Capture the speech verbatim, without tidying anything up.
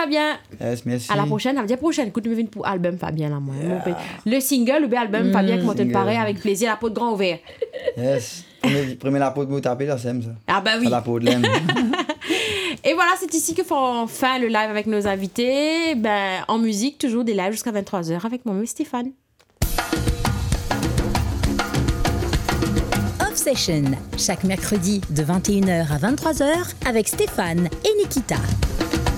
Fabien. Yes, merci. À la prochaine, à la prochaine. Écoute, je viens pour album Fabien là, moi. Yeah. Le single, le album mm, Fabien, qui m'a te paré avec plaisir, la peau de grand ouvert. Yes. Premier la peau de vous taper, là, c'est ça. Ah, bah oui. Ça, la peau de l'aime. Et voilà, c'est ici que font fin le live avec nos invités. Ben, en musique, toujours des lives jusqu'à vingt-trois heures avec moi et Stéphane. Off Session, chaque mercredi de vingt et une heures à vingt-trois heures avec Stéphane et Nikita.